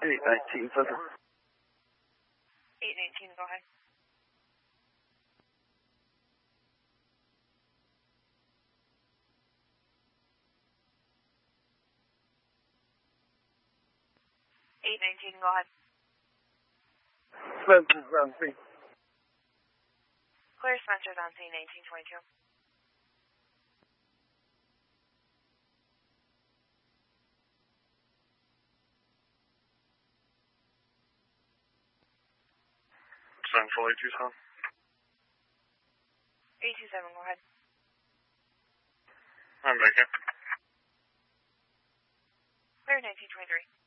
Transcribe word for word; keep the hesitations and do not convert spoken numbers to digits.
eight nineteen, Center. eight nineteen, go ahead. eight nineteen, go ahead. Spencer's on scene. Clear Spencer's on scene, eighteen twenty-two. Central eight two seven. eight two seven, go ahead. I'm back here. Clear nineteen twenty-three.